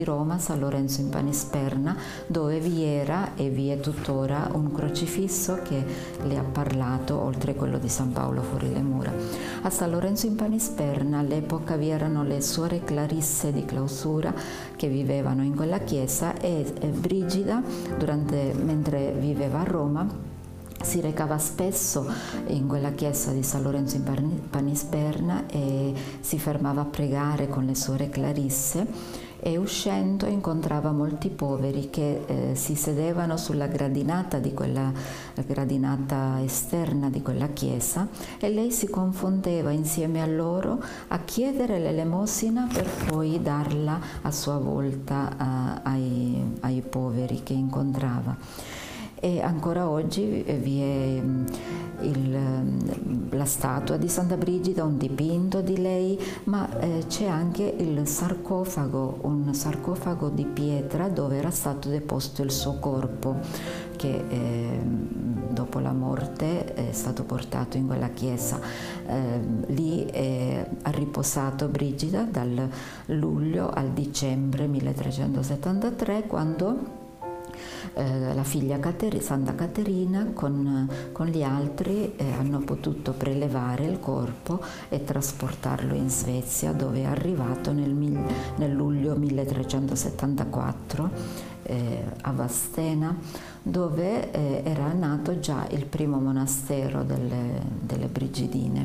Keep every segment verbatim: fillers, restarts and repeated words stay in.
Roma, San Lorenzo in Panisperna, dove vi era e vi è tuttora un crocifisso che le ha parlato, oltre a quello di San Paolo fuori le mura. A San Lorenzo in Panisperna all'epoca vi erano le suore Clarisse di Clausura che vivevano in quella chiesa e, e Brigida, durante, mentre viveva a Roma, si recava spesso in quella chiesa di San Lorenzo in Panisperna e si fermava a pregare con le suore Clarisse, e uscendo incontrava molti poveri che eh, si sedevano sulla gradinata, di quella, gradinata esterna di quella chiesa, e lei si confondeva insieme a loro a chiedere l'elemosina per poi darla a sua volta a, ai, ai poveri che incontrava. E ancora oggi vi è il, la statua di Santa Brigida, un dipinto di lei, ma eh, c'è anche il sarcofago, un sarcofago di pietra dove era stato deposto il suo corpo, che eh, dopo la morte è stato portato in quella chiesa. Eh, lì è, ha riposato Brigida dal luglio al dicembre milletrecentosettantatré, quando Eh, la figlia Cater- Santa Caterina con, con gli altri eh, hanno potuto prelevare il corpo e trasportarlo in Svezia, dove è arrivato nel, nel luglio milletrecentosettantaquattro eh, a Vastena, dove eh, era nato già il primo monastero delle, delle Brigidine.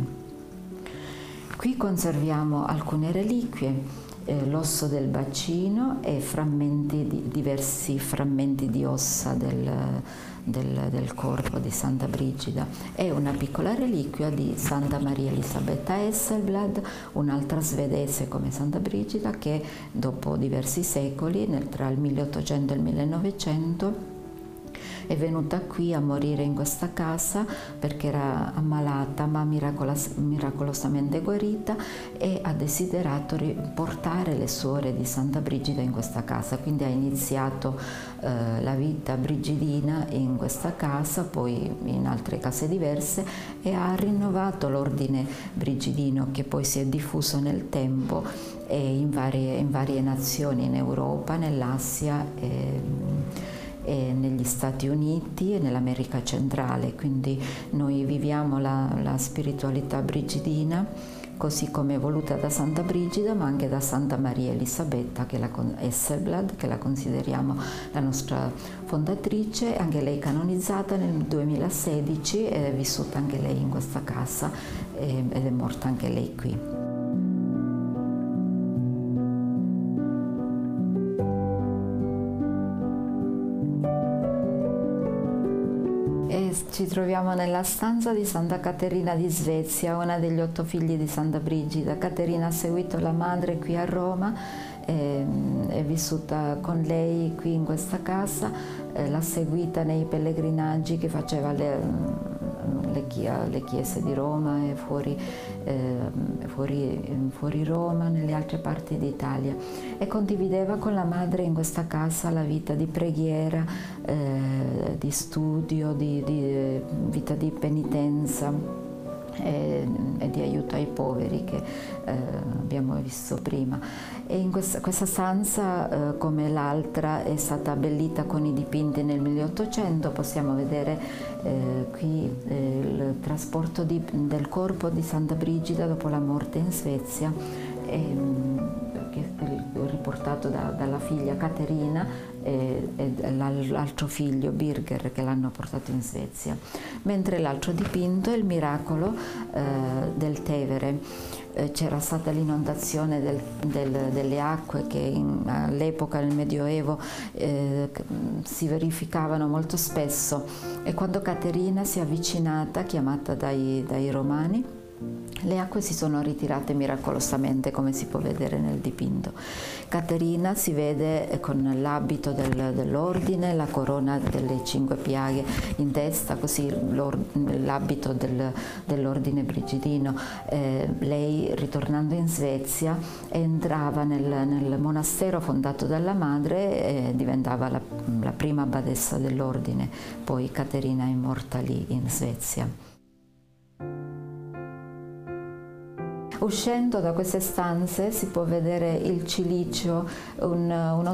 Qui conserviamo alcune reliquie. Eh, l'osso del bacino e frammenti di, diversi frammenti di ossa del, del, del corpo di Santa Brigida, e una piccola reliquia di Santa Maria Elisabetta Esselblad, un'altra svedese come Santa Brigida, che dopo diversi secoli, nel, tra il milleottocento e il millenovecento, è venuta qui a morire in questa casa perché era ammalata ma miracolos- miracolosamente guarita, e ha desiderato portare le suore di Santa Brigida in questa casa, quindi ha iniziato eh, la vita brigidina in questa casa, poi in altre case diverse, e ha rinnovato l'ordine brigidino, che poi si è diffuso nel tempo e in varie, in varie nazioni, in Europa, nell'Asia e e negli Stati Uniti e nell'America centrale. Quindi noi viviamo la, la spiritualità brigidina così come voluta da Santa Brigida, ma anche da Santa Maria Elisabetta che la, Esselblad, che la consideriamo la nostra fondatrice, anche lei canonizzata nel duemilasedici, è vissuta anche lei in questa casa ed è morta anche lei qui. Ci troviamo nella stanza di Santa Caterina di Svezia, una degli otto figli di Santa Brigida. Caterina ha seguito la madre qui a Roma, è, è vissuta con lei qui in questa casa, eh, l'ha seguita nei pellegrinaggi che faceva le, le, le chiese di Roma e fuori, eh, fuori, fuori Roma, nelle altre parti d'Italia, e condivideva con la madre in questa casa la vita di preghiera, eh, di studio, di, di vita di penitenza e, e di aiuto ai poveri che eh, abbiamo visto prima. E in questa, questa stanza, eh, come l'altra, è stata abbellita con i dipinti nel milleottocento. Possiamo vedere eh, qui eh, il trasporto di, del corpo di Santa Brigida dopo la morte in Svezia, e, che è riportato da, dalla figlia Caterina e, e l'altro figlio Birger, che l'hanno portato in Svezia, mentre l'altro dipinto è il miracolo eh, del Tevere. Eh, c'era stata l'inondazione del, del, delle acque che all'epoca, nel Medioevo, eh, si verificavano molto spesso, e quando Caterina si è avvicinata, chiamata dai, dai romani, le acque si sono ritirate miracolosamente, come si può vedere nel dipinto. Caterina si vede con l'abito del, dell'ordine, la corona delle cinque piaghe in testa, così l'abito del, dell'ordine brigidino. Eh, lei, ritornando in Svezia, entrava nel, nel monastero fondato dalla madre e diventava la, la prima badessa dell'ordine. Poi Caterina è morta lì in Svezia. Uscendo da queste stanze si può vedere il cilicio, un, uno